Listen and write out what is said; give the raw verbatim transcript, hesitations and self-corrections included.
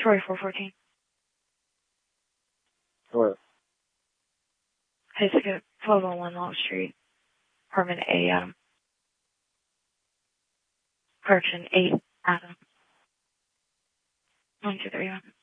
forty-four fourteen. What? High School, twelve oh one Long Street, apartment A, Adam. Correction, eight, Adam. one two three one.